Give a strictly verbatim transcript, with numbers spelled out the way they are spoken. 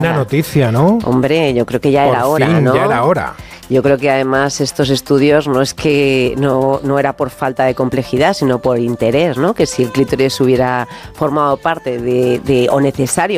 Una noticia, ¿no? Hombre, yo creo que ya Por era hora, fin, ¿no? ya era hora. Yo creo que además estos estudios no es que no, no era por falta de complejidad, sino por interés, ¿no? Que si el clítoris hubiera formado parte de, de o necesario